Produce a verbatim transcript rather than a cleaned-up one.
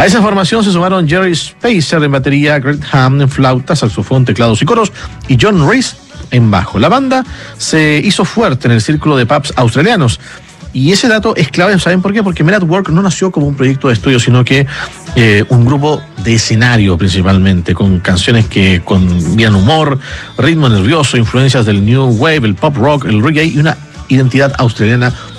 A esa formación se sumaron Jerry Spacer en batería, Greg Ham en flauta, saxofón, teclados y coros, y John Reese en bajo. La banda se hizo fuerte en el círculo de pubs australianos. Y ese dato es clave, ¿saben por qué? Porque Men at Work no nació como un proyecto de estudio, sino que eh, un grupo de escenario principalmente, con canciones que combinan humor, ritmo nervioso, influencias del new wave, el pop rock, el reggae y una identidad australiana